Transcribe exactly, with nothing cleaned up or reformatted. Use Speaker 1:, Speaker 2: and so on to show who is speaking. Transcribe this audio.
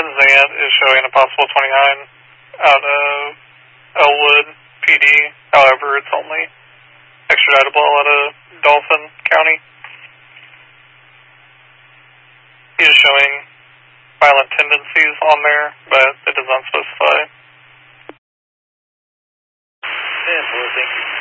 Speaker 1: Zant is showing a possible twenty-nine out of Elwood P D. However, it's only extraditable out of Dauphin County. He is showing violent tendencies on there, but it does not specify.
Speaker 2: ten four, thank you.